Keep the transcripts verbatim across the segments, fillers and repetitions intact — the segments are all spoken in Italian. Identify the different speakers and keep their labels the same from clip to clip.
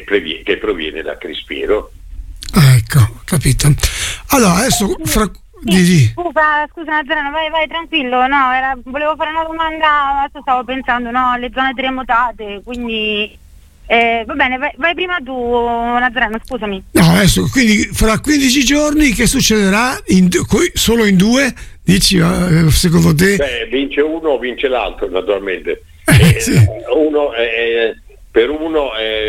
Speaker 1: previ- che proviene da Crispiero.
Speaker 2: Ecco, capito. Allora adesso fra...
Speaker 3: Sì, scusa, scusa Nazareno, vai, vai tranquillo, no, era, volevo fare una domanda, adesso stavo pensando, no, alle zone terremotate, quindi eh, va bene, vai, vai prima tu Nazareno, scusami.
Speaker 2: No, adesso, quindi fra quindici giorni che succederà? In, solo in due? Dici, eh, secondo te?
Speaker 1: Beh, vince uno o vince l'altro, naturalmente.
Speaker 2: Eh,
Speaker 1: eh,
Speaker 2: sì.
Speaker 1: uno è, per uno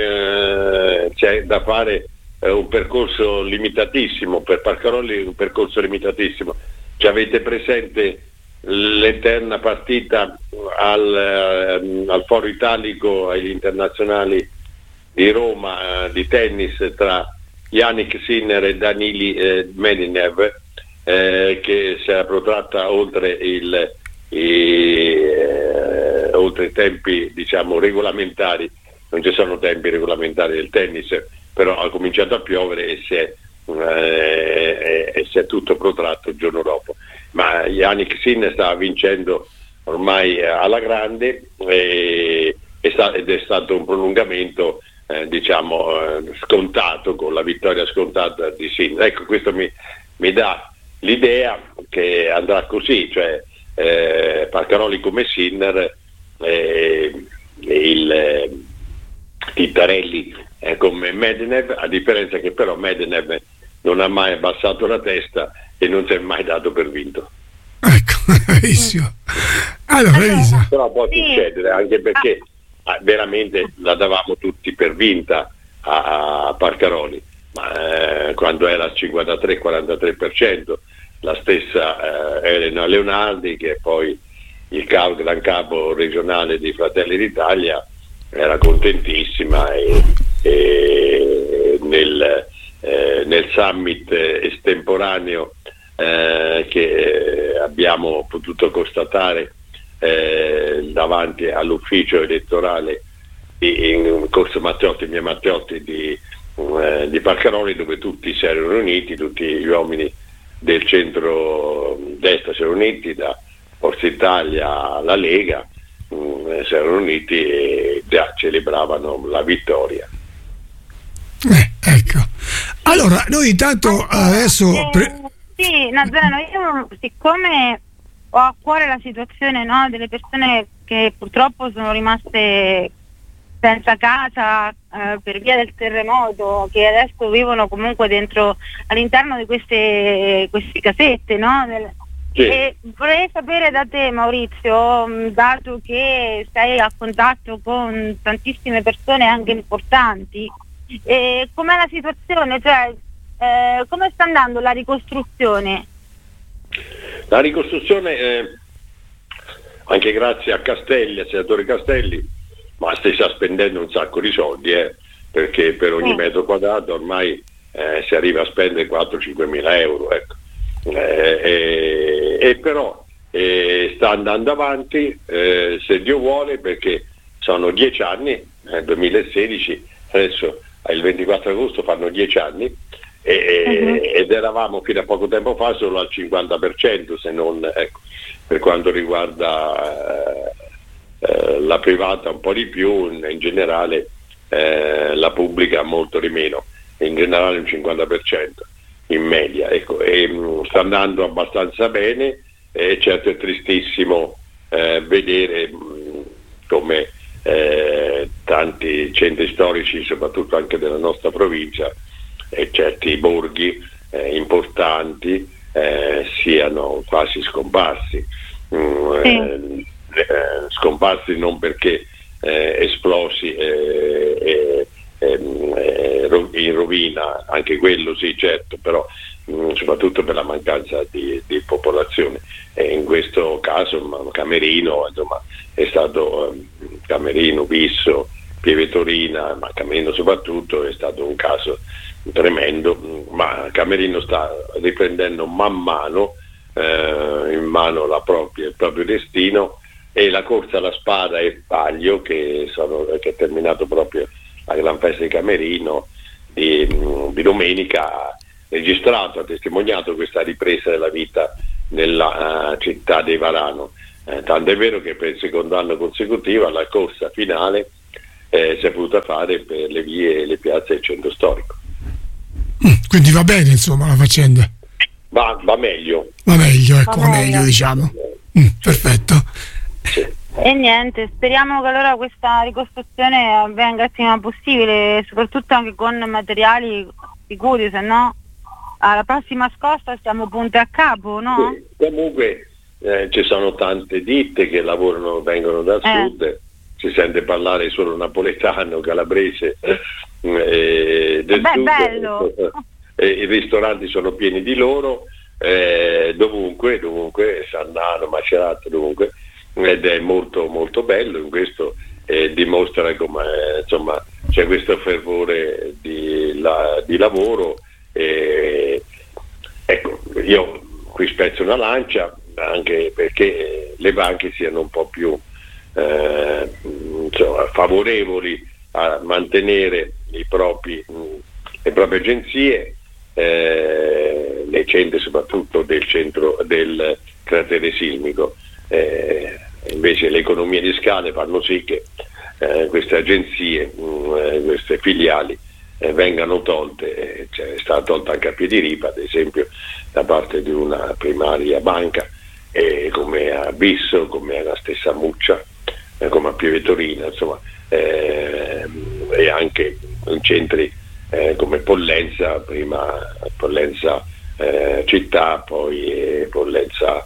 Speaker 1: è, c'è da fare un percorso limitatissimo, per Parcaroli un percorso limitatissimo. Ci avete presente l'eterna partita al, al Foro Italico agli internazionali di Roma di tennis tra Jannik Sinner e Danili eh, Medvedev, eh, che si era protratta oltre il i, eh, oltre i tempi, diciamo, regolamentari. Non ci sono tempi regolamentari del tennis, però ha cominciato a piovere e si è, eh, e si è tutto protratto il giorno dopo. Ma Jannik Sinner stava vincendo ormai alla grande e, e sta, ed è stato un prolungamento eh, diciamo eh, scontato, con la vittoria scontata di Sinner. Ecco, questo mi, mi dà l'idea che andrà così, cioè eh, Parcaroli come Sinner, eh, il eh, Tittarelli eh, come Medvedev, a differenza che però Medvedev non ha mai abbassato la testa e non si è mai dato per vinto.
Speaker 2: Ecco, benissimo. Allora, Elisa.
Speaker 1: Però può sì. succedere, anche perché ah, veramente la davamo tutti per vinta a, a Parcaroli, ma eh, quando era al cinquantatré quarantatré per cento, la stessa eh, Elena Leonardi, che è poi il capo, gran capo regionale di Fratelli d'Italia, era contentissima e, e nel, eh, nel summit estemporaneo eh, che eh, abbiamo potuto constatare eh, davanti all'ufficio elettorale di, in Corso Matteotti, via Matteotti di, eh, di Parcaroli, dove tutti si erano riuniti, tutti gli uomini del centro-destra si erano uniti, da Forza Italia alla Lega, mh, si erano uniti e già celebravano la vittoria.
Speaker 2: Eh, ecco. Allora, noi intanto adesso... Pre-
Speaker 3: eh, sì, Nazareno, io siccome ho a cuore la situazione, no, delle persone che purtroppo sono rimaste senza casa eh, per via del terremoto, che adesso vivono comunque dentro, all'interno di queste, queste casette, no? Nel,
Speaker 1: sì.
Speaker 3: E vorrei sapere da te, Maurizio, dato che sei a contatto con tantissime persone anche importanti, eh, com'è la situazione, cioè eh, come sta andando la ricostruzione?
Speaker 1: La ricostruzione eh, anche grazie a Castelli, al senatore Castelli, ma si sta spendendo un sacco di soldi, eh, perché per ogni
Speaker 3: sì.
Speaker 1: metro quadrato ormai eh, si arriva a spendere quattro cinque mila euro, ecco. eh, e, e però eh, sta andando avanti, eh, se Dio vuole, perché sono dieci anni, eh, duemilasedici, adesso il ventiquattro agosto fanno dieci anni, e, uh-huh. ed eravamo fino a poco tempo fa solo al cinquanta per cento, se non, ecco, per quanto riguarda eh, eh, la privata un po' di più, in, in generale eh, la pubblica molto di meno, in generale un cinquanta per cento in media, ecco, e mh, sta andando abbastanza bene, e certo è tristissimo eh, vedere mh, come eh, tanti centri storici, soprattutto anche della nostra provincia, e certi borghi eh, importanti eh, siano quasi scomparsi, mm,
Speaker 3: sì.
Speaker 1: eh, eh, scomparsi non perché eh, esplosi eh, eh, eh, in rovina, anche quello sì, certo, però mh, soprattutto per la mancanza di, di popolazione, e in questo caso Camerino, insomma, è stato eh, Camerino, Visso, Pieve Torina, ma Camerino soprattutto è stato un caso tremendo, ma Camerino sta riprendendo man mano eh, in mano la propria, il proprio destino, e la corsa alla spada e Paglio, che, sono, che è terminato proprio la Gran Festa di Camerino di, di domenica, ha registrato, ha testimoniato questa ripresa della vita nella uh, città di Varano, eh, tanto è vero che per il secondo anno consecutivo alla corsa finale eh, si è potuta fare per le vie e le piazze del centro storico.
Speaker 2: Mm, quindi va bene, insomma, la faccenda.
Speaker 1: Va, va meglio.
Speaker 2: Va meglio, ecco,
Speaker 3: Va
Speaker 2: va meglio,
Speaker 3: meglio.
Speaker 2: diciamo. Mm, perfetto.
Speaker 1: Sì.
Speaker 3: E niente, speriamo che allora questa ricostruzione avvenga il prima possibile, soprattutto anche con materiali sicuri, se no alla prossima scossa siamo punti a capo, no?
Speaker 1: Sì. Comunque eh, ci sono tante ditte che lavorano, vengono dal
Speaker 3: Eh.
Speaker 1: sud, si sente parlare solo napoletano, calabrese, eh, del
Speaker 3: Beh,
Speaker 1: sud,
Speaker 3: bello.
Speaker 1: eh, i ristoranti sono pieni di loro, eh, dovunque, dovunque, Sannano, Macerata, dovunque, ed è molto molto bello. In questo eh, dimostra come eh, insomma c'è questo fervore di, la, di lavoro. Eh, ecco, io qui spezzo una lancia anche perché le banche siano un po' più eh, insomma, favorevoli a mantenere i propri, le proprie agenzie eh, nei centri, soprattutto del centro del cratere silmico. Eh, invece le economie di scala fanno sì che eh, queste agenzie, mh, queste filiali eh, vengano tolte. Eh, cioè, è stata tolta anche a Piediripa, ad esempio, da parte di una primaria banca, eh, come a Bisso, come alla stessa Muccia, eh, come a Pieve Torino, insomma, eh, e anche in centri eh, come Pollenza, prima Pollenza eh, città, poi eh, Pollenza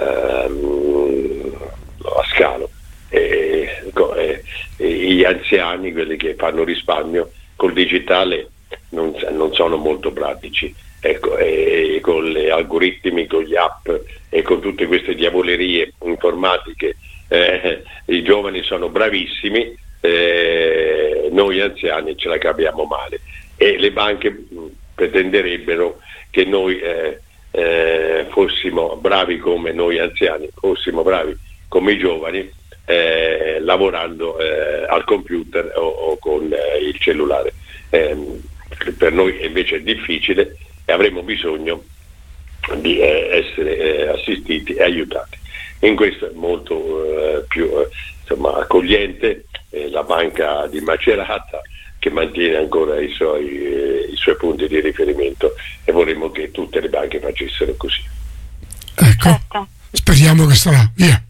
Speaker 1: ehm, a Scalo. E, e, e gli anziani, quelli che fanno risparmio col digitale, non, non sono molto pratici, ecco, e con gli algoritmi, con gli app e con tutte queste diavolerie informatiche eh, i giovani sono bravissimi, eh, noi anziani ce la capiamo male, e le banche mh, pretenderebbero che noi eh, eh, fossimo bravi come noi anziani, fossimo bravi come i giovani, eh, lavorando eh, al computer o, o con eh, il cellulare. Eh, per noi invece è difficile e avremo bisogno di eh, essere eh, assistiti e aiutati. In questo è molto eh, più eh, insomma, accogliente eh, la banca di Macerata, che mantiene ancora i suoi, eh, i suoi punti di riferimento, e vorremmo che tutte le banche facessero così.
Speaker 2: Ecco,
Speaker 3: Certo.
Speaker 2: speriamo che sarà, via.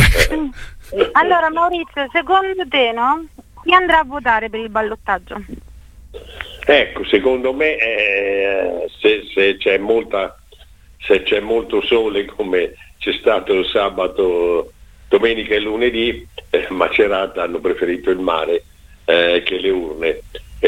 Speaker 3: Allora Maurizio, secondo te, no? Chi andrà a votare per il ballottaggio?
Speaker 1: Ecco, secondo me eh, se, se c'è molta se c'è molto sole, come c'è stato il sabato, domenica e lunedì, eh, Macerata hanno preferito il mare eh, che le urne,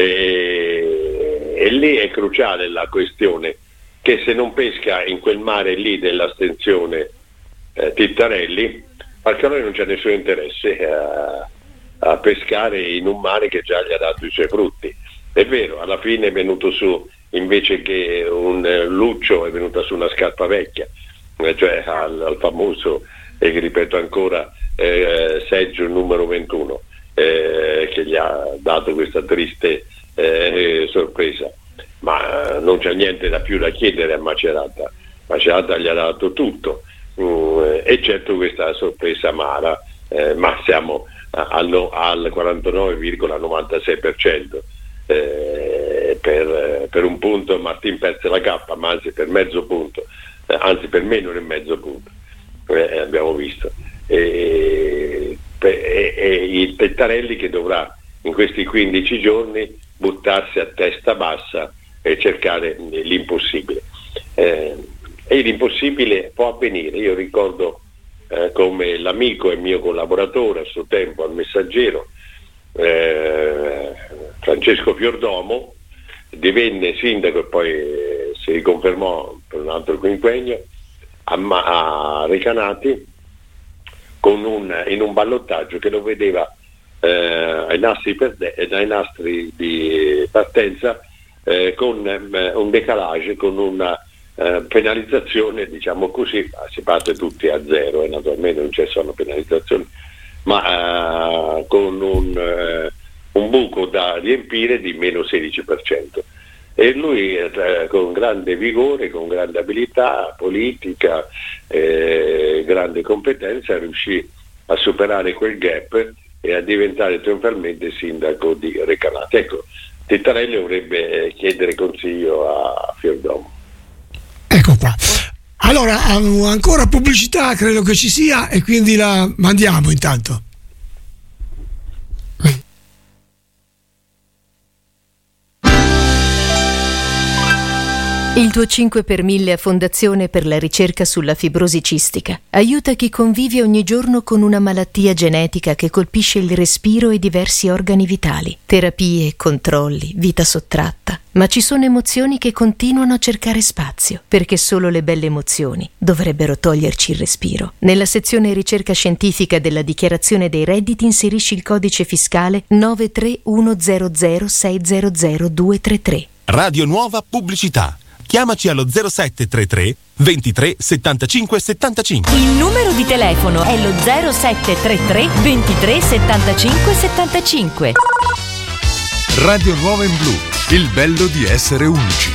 Speaker 1: e, e lì è cruciale la questione, che se non pesca in quel mare lì dell'astensione eh, Tittarelli, perché a noi non c'è nessun interesse a, a pescare in un mare che già gli ha dato i suoi frutti. È vero, alla fine è venuto su, invece che un eh, luccio, è venuta su una scarpa vecchia, eh, cioè al, al famoso, e che ripeto ancora, eh, seggio numero ventuno, eh, che gli ha dato questa triste eh, sorpresa. Ma non c'è niente da più da chiedere a Macerata. Macerata gli ha dato tutto, mm, eccetto questa sorpresa amara, eh, ma siamo al, al quarantanove virgola novantasei per cento. Eh, per, per un punto Martin perse la cappa, ma anzi per mezzo punto, eh, anzi per meno del mezzo punto, eh, abbiamo visto. E, e, e il Tittarelli che dovrà in questi quindici giorni buttarsi a testa bassa e cercare l'impossibile. Eh, e l'impossibile può avvenire. Io ricordo eh, come l'amico e mio collaboratore a suo tempo al Messaggero, eh, Francesco Fiordomo, divenne sindaco e poi eh, si riconfermò per un altro quinquennio a, a Recanati, con un, in un ballottaggio che lo vedeva eh, ai, nastri per de, ai nastri di partenza eh, con eh, un decalage, con una eh, penalizzazione, diciamo così, si parte tutti a zero e naturalmente non ci sono penalizzazioni, ma eh, con un, eh, un buco da riempire di meno sedici per cento. E lui eh, con grande vigore, con grande abilità politica, eh, grande competenza, riuscì a superare quel gap e a diventare trionfalmente sindaco di Recanati. Ecco, Tittarelli dovrebbe chiedere consiglio a Fiordomo.
Speaker 2: Ecco qua. Allora, ancora pubblicità credo che ci sia e quindi la mandiamo intanto.
Speaker 4: Il tuo cinque per mille a Fondazione per la ricerca sulla fibrosi cistica aiuta chi convive ogni giorno con una malattia genetica che colpisce il respiro e diversi organi vitali. Terapie, controlli, vita sottratta. Ma ci sono emozioni che continuano a cercare spazio, perché solo le belle emozioni dovrebbero toglierci il respiro. Nella sezione ricerca scientifica della dichiarazione dei redditi inserisci il codice fiscale nove tre uno zero zero sei zero zero due tre tre.
Speaker 5: Radio Nuova Pubblicità. Chiamaci allo zero sette tre tre ventitré settantacinque settantacinque.
Speaker 4: Il numero di telefono è lo zero sette tre tre ventitré settantacinque settantacinque.
Speaker 6: Radio Nuova in Blu, il bello di essere unici.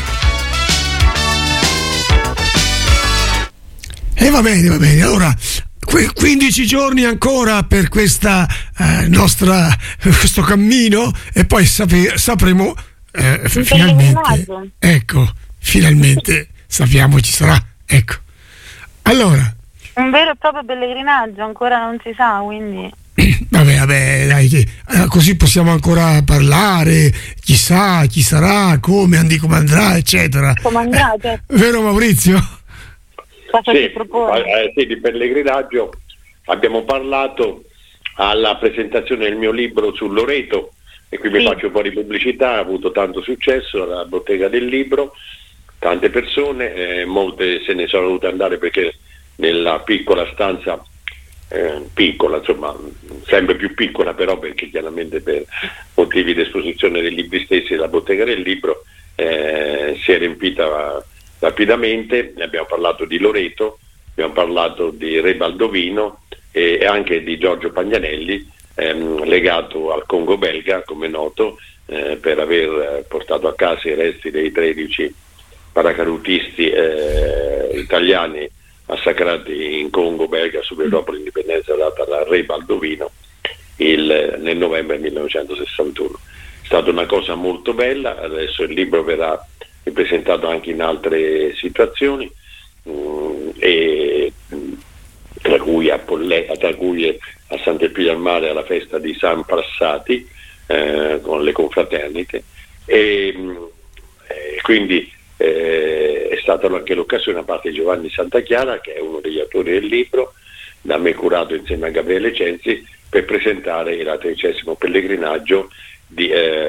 Speaker 2: E va bene, va bene. Allora, quindici giorni ancora per questa eh, nostra questo cammino e poi sape, sapremo eh, finalmente. Ecco. Finalmente sappiamo ci sarà, ecco. Allora,
Speaker 3: un vero e proprio pellegrinaggio, ancora non si sa, quindi
Speaker 2: vabbè, vabbè, dai, che, eh, così possiamo ancora parlare, chissà chi sarà, come, andi, come andrà, eccetera.
Speaker 3: Come andrà, certo.
Speaker 2: Eh, vero Maurizio?
Speaker 3: Cosa
Speaker 1: sì,
Speaker 3: ti propone?
Speaker 1: Eh, sì, di pellegrinaggio abbiamo parlato alla presentazione del mio libro sul Loreto e qui sì. Vi faccio un po' di pubblicità, ha avuto tanto successo alla bottega del libro. Tante persone, eh, molte se ne sono dovute andare perché nella piccola stanza, eh, piccola insomma, sempre più piccola però perché chiaramente per motivi di esposizione dei libri stessi la bottega del libro eh, si è riempita rapidamente. Ne abbiamo parlato di Loreto, abbiamo parlato di Re Baldovino e anche di Giorgio Pagnanelli, ehm, legato al Congo belga, come noto, eh, per aver portato a casa i resti dei tredici paracadutisti eh, italiani massacrati in Congo belga subito dopo l'indipendenza data dal re Baldovino il, nel novembre millenovecentosessantuno. È stata una cosa molto bella, adesso il libro verrà ripresentato anche in altre situazioni mh, e mh, tra cui a Polle, tra cui a Sant'Elpidio al Mare alla festa di San Prassati eh, con le confraternite e, mh, e quindi Eh, è stata anche l'occasione da parte di Giovanni Santachiara, che è uno degli autori del libro, da me curato insieme a Gabriele Censi, per presentare il tredicesimo pellegrinaggio di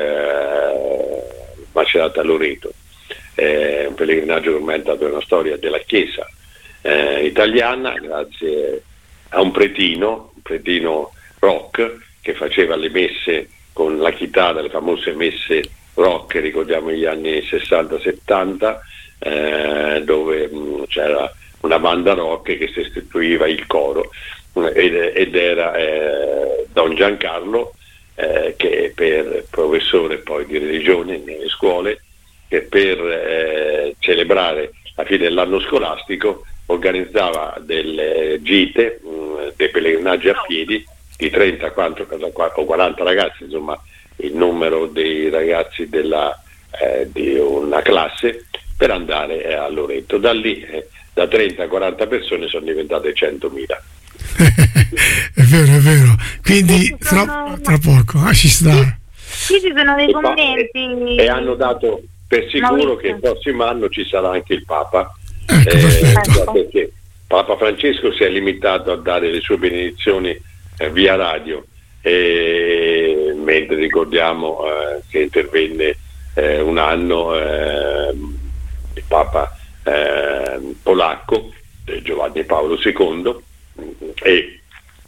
Speaker 1: eh, Macerata Loreto. È un pellegrinaggio che ormai è entrato nella storia della Chiesa eh, italiana, grazie a un pretino, un pretino rock, che faceva le messe con la chitarra, le famose messe rock, ricordiamo gli anni sessanta settanta, eh, dove mh, c'era una banda rock che sostituiva il coro ed, ed era eh, Don Giancarlo, eh, che per professore poi di religione nelle scuole, che per eh, celebrare la fine dell'anno scolastico organizzava delle gite, mh, dei pellegrinaggi a piedi di trenta, quaranta o quaranta ragazzi, insomma il numero dei ragazzi della, eh, di una classe, per andare eh, a Loreto. Da lì eh, da trenta a quaranta persone sono diventate centomila.
Speaker 2: È vero, è vero. Quindi tra, tra poco ah, ci sta.
Speaker 3: Qui ci sono dei commenti
Speaker 1: e, e hanno dato per sicuro che il prossimo anno ci sarà anche il Papa,
Speaker 2: ecco,
Speaker 1: eh, perché Papa Francesco si è limitato a dare le sue benedizioni eh, via radio, e mentre ricordiamo eh, che intervenne eh, un anno eh, il Papa eh, polacco eh, Giovanni Paolo secondo e,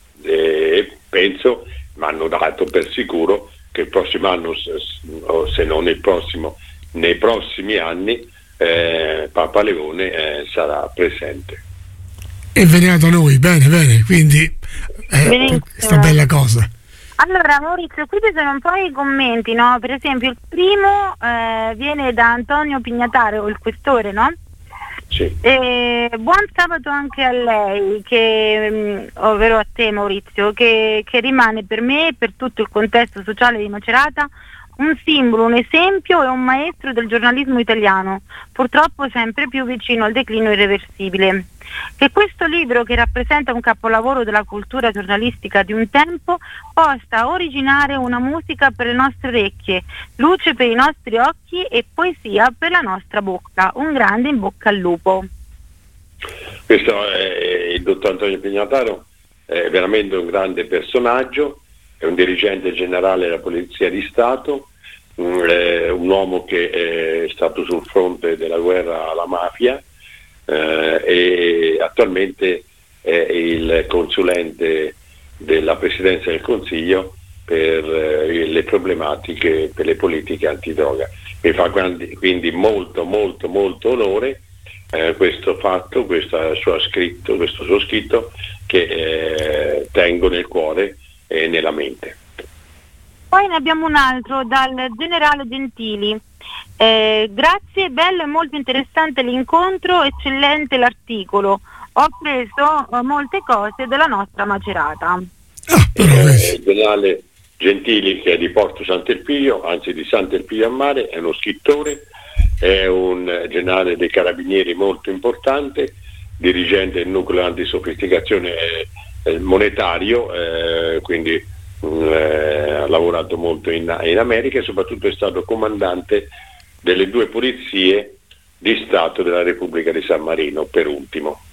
Speaker 1: e penso, ma hanno dato per sicuro che il prossimo anno, o se non il prossimo, nei prossimi anni eh, Papa Leone eh, sarà presente
Speaker 2: e verrà da noi. Bene, bene, quindi eh, questa bella cosa.
Speaker 3: Allora Maurizio, qui ci sono un po' i commenti, no? Per esempio il primo eh, viene da Antonio Pignataro, il questore, no?
Speaker 1: Sì.
Speaker 3: E buon sabato anche a lei, che, ovvero a te Maurizio, che, che rimane per me e per tutto il contesto sociale di Macerata un simbolo, un esempio e un maestro del giornalismo italiano, purtroppo sempre più vicino al declino irreversibile. Che questo libro, che rappresenta un capolavoro della cultura giornalistica di un tempo, possa originare una musica per le nostre orecchie, luce per i nostri occhi e poesia per la nostra bocca. Un grande in bocca al lupo.
Speaker 1: Questo è il dottor Antonio Pignataro, è veramente un grande personaggio, è un dirigente generale della Polizia di Stato, un uomo che è stato sul fronte della guerra alla mafia eh, e attualmente è il consulente della Presidenza del Consiglio per eh, le problematiche, per le politiche antidroga. Mi fa quindi molto molto molto onore eh, questo fatto, questo suo scritto, questo suo scritto che eh, tengo nel cuore e nella mente.
Speaker 3: Poi ne abbiamo un altro dal generale Gentili. Eh, grazie, bello e molto interessante l'incontro, eccellente l'articolo. Ho preso eh, molte cose della nostra Macerata.
Speaker 2: Ah,
Speaker 1: eh, il generale Gentili, che è di Porto Sant'Elpidio, anzi di Sant'Elpidio a Mare, è uno scrittore, è un generale dei carabinieri molto importante, dirigente del nucleo antisofisticazione eh, monetario, eh, quindi Eh, ha lavorato molto in, in America e soprattutto è stato comandante delle due polizie di Stato della Repubblica di San Marino, per ultimo.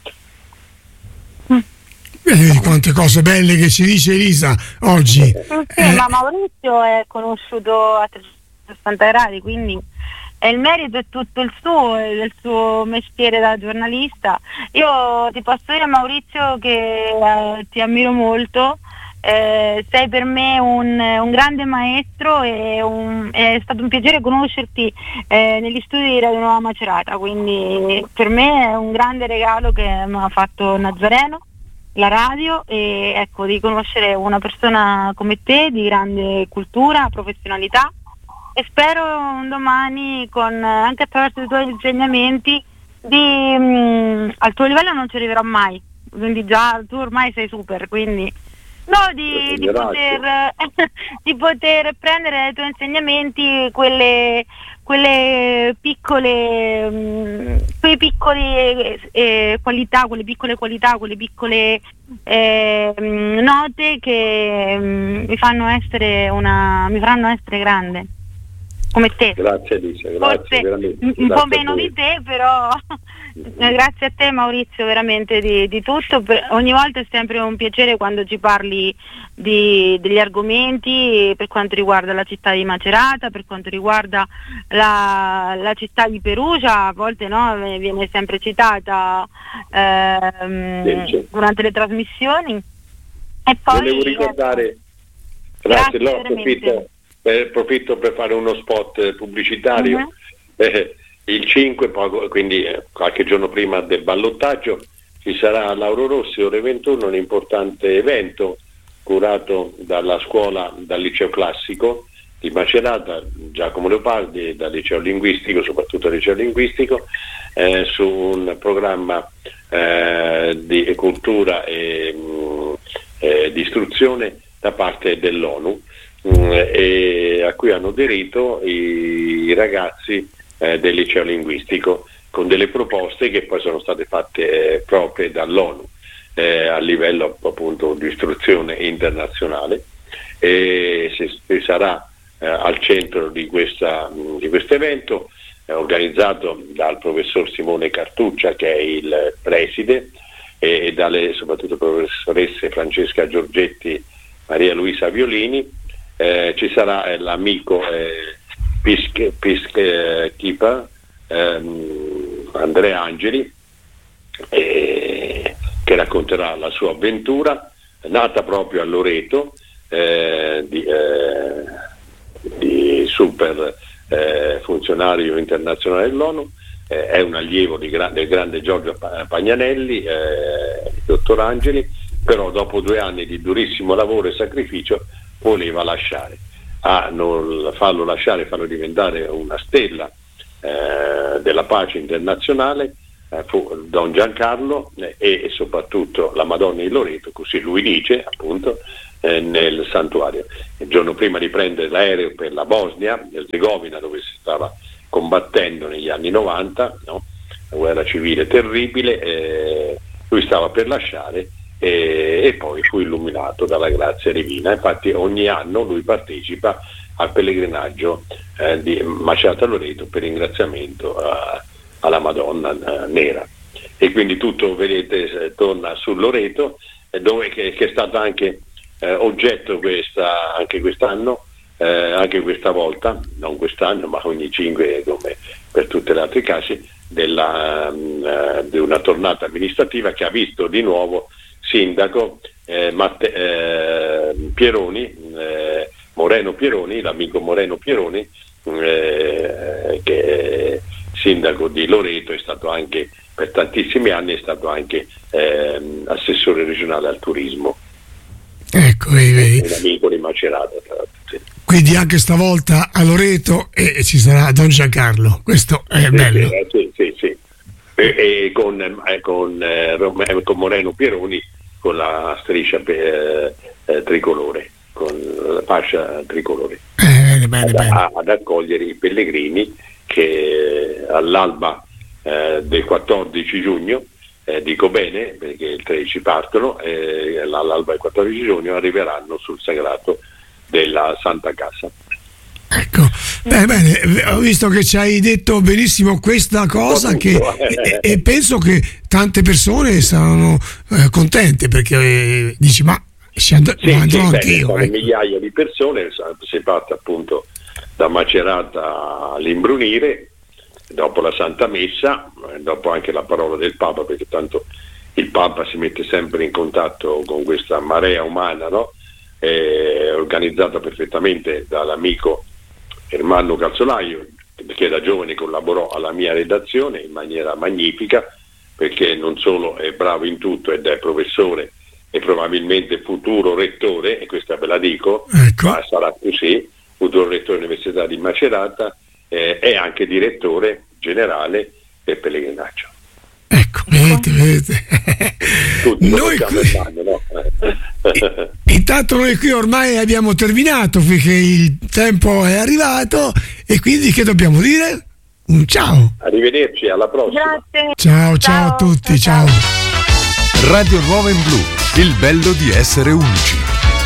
Speaker 2: Vedi quante cose belle che ci dice Elisa oggi.
Speaker 3: Sì, eh. Ma Maurizio è conosciuto a trecentosessanta gradi, quindi è il merito è tutto il suo, del suo mestiere da giornalista. Io ti posso dire, Maurizio, che eh, ti ammiro molto. Eh, sei per me un, un grande maestro e un, è stato un piacere conoscerti eh, negli studi di Radio Nuova Macerata, quindi per me è un grande regalo che mi ha fatto Nazareno, la radio, e ecco, di conoscere una persona come te di grande cultura, professionalità, e spero un domani, con, anche attraverso i tuoi insegnamenti, di, mh, al tuo livello non ci arriverò mai, quindi già tu ormai sei super, quindi no, di, di, poter, di poter prendere dai tuoi insegnamenti quelle, quelle piccole, mh, quelle piccole eh, qualità, quelle piccole qualità, quelle piccole eh, note che mh, mi fanno essere una, mi faranno essere grande. Come te.
Speaker 1: Grazie Alice, grazie.
Speaker 3: Forse
Speaker 1: veramente.
Speaker 3: un
Speaker 1: Grazie
Speaker 3: po' meno di te, però grazie a te Maurizio veramente di, di tutto. Per, ogni volta è sempre un piacere quando ci parli di, degli argomenti per quanto riguarda la città di Macerata, per quanto riguarda la, la città di Perugia, a volte no, viene sempre citata ehm, sì, durante le trasmissioni. E poi
Speaker 1: volevo ricordare,
Speaker 3: ecco,
Speaker 1: grazie,
Speaker 3: grazie
Speaker 1: l'ho approfitto, eh, approfitto per fare uno spot pubblicitario. Uh-huh. eh, il cinque, quindi eh, qualche giorno prima del ballottaggio, ci sarà a Lauro Rossi ore ventuno un importante evento curato dalla scuola, dal liceo classico di Macerata, Giacomo Leopardi, dal liceo linguistico, soprattutto dal liceo linguistico, eh, su un programma eh, di cultura e mh, eh, di istruzione da parte dell'ONU, mh, e a cui hanno aderito i, i ragazzi eh, del liceo linguistico, con delle proposte che poi sono state fatte eh, proprie dall'ONU eh, a livello appunto di istruzione internazionale, e si, si sarà eh, al centro di questa di questo evento eh, organizzato dal professor Simone Cartuccia, che è il preside, e, e dalle soprattutto professoresse Francesca Giorgetti, Maria Luisa Violini. Eh, ci sarà eh, l'amico eh, Pische, Pische Kipa, ehm, Andrea Angeli, eh, che racconterà la sua avventura nata proprio a Loreto, eh, di, eh, di super eh, funzionario internazionale dell'ONU. Eh, è un allievo di gra- del grande Giorgio Pagnanelli, eh, il dottor Angeli, però dopo due anni di durissimo lavoro e sacrificio voleva lasciare. A non farlo lasciare, farlo diventare una stella eh, della pace internazionale, eh, fu Don Giancarlo eh, e soprattutto la Madonna di Loreto, così lui dice appunto, eh, nel santuario. Il giorno prima di prendere l'aereo per la Bosnia, Erzegovina, dove si stava combattendo negli anni novanta, no? Una guerra civile terribile, eh, lui stava per lasciare e, e poi fu illuminato dalla grazia divina. Infatti ogni anno lui partecipa al pellegrinaggio eh, di Macerata Loreto per ringraziamento a, alla Madonna eh, Nera, e quindi tutto, vedete, eh, torna su Loreto, eh, dove che, che è stato anche eh, oggetto questa, anche quest'anno, eh, anche questa volta, non quest'anno ma ogni cinque come per tutti gli altri casi, della, uh, di una tornata amministrativa che ha visto di nuovo sindaco eh, Matte, eh, Pieroni, eh, Moreno Pieroni, l'amico Moreno Pieroni, eh, che è sindaco di Loreto, è stato anche per tantissimi anni, è stato anche eh, assessore regionale al turismo.
Speaker 2: Ecco, vedi.
Speaker 1: Un amico di Macerata, tra l'altro. Sì.
Speaker 2: Quindi anche stavolta a Loreto e, e ci sarà Don Giancarlo, questo è
Speaker 1: sì,
Speaker 2: bello.
Speaker 1: Sì, sì, sì. E, e con, eh, con, eh, con Moreno Pieroni con la striscia eh, eh, tricolore, con la fascia tricolore,
Speaker 2: eh, bene, bene, bene.
Speaker 1: Ad, ad accogliere i pellegrini che all'alba eh, del quattordici giugno, eh, dico bene perché il tredici partono, e all'alba del quattordici giugno arriveranno sul sagrato della Santa Casa.
Speaker 2: Ecco, beh, bene, ho visto che ci hai detto benissimo questa cosa che, e, e penso che tante persone saranno eh, contente, perché eh, dici ma ci and-
Speaker 1: sì,
Speaker 2: andrò
Speaker 1: sì,
Speaker 2: anch'io.
Speaker 1: Beh,
Speaker 2: ecco.
Speaker 1: Migliaia di persone, si parte appunto da Macerata all'Imbrunire, dopo la Santa Messa, dopo anche la parola del Papa, perché tanto il Papa si mette sempre in contatto con questa marea umana, no? Eh, organizzata perfettamente dall'amico Ermanno Calzolaio, che da giovane collaborò alla mia redazione in maniera magnifica, perché non solo è bravo in tutto ed è professore e probabilmente futuro rettore, e questa ve la dico,
Speaker 2: Ecco.
Speaker 1: ma sarà così, futuro rettore dell'Università di Macerata, eh, è anche direttore generale del pellegrinaggio.
Speaker 2: Ecco, vedete, vedete.
Speaker 1: Tutti
Speaker 2: Noi
Speaker 1: conosciamo
Speaker 2: qui-
Speaker 1: il mano, no?
Speaker 2: Intanto noi qui ormai abbiamo terminato, perché il tempo è arrivato, e quindi che dobbiamo dire? Un ciao.
Speaker 1: Arrivederci, alla prossima.
Speaker 3: Grazie.
Speaker 2: Ciao, ciao a tutti, ciao.
Speaker 6: Radio Nuova in Blu, il bello di essere unici.